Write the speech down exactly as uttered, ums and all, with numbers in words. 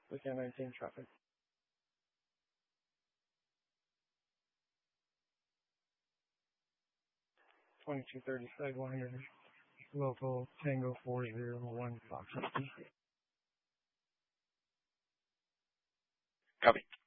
Weekend nineteen traffic. twenty-two thirty side one hundred. Local Tango four zero one Fox. Copy.